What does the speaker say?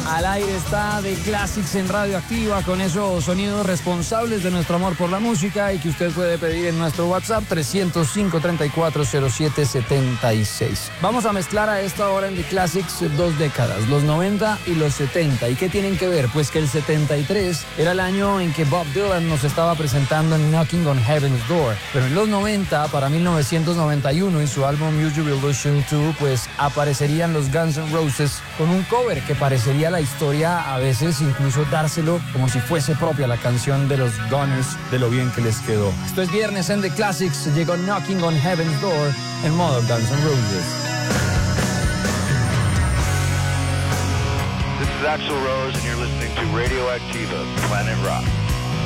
Al aire está The Classics en Radioactiva, con esos sonidos responsables de nuestro amor por la música y que usted puede pedir en nuestro WhatsApp 305-3407-76. Vamos a mezclar a esta hora en The Classics dos décadas, los 90 y los 70. ¿Y qué tienen que ver? Pues que el 73 era el año en que Bob Dylan nos estaba presentando en Knocking on Heaven's Door. Pero en los 90, para 1991 y su álbum Use Your Illusion 2, pues aparecerían los Guns N' Roses con un cover que parecería la historia, a veces incluso dárselo como si fuese propia la canción de los Gunners, de lo bien que les quedó. Esto es viernes en The Classics, llegó Knocking on Heaven's Door en modo Guns N' Roses. This is Axl Rose and you're listening to Radioactiva, Planet Rock.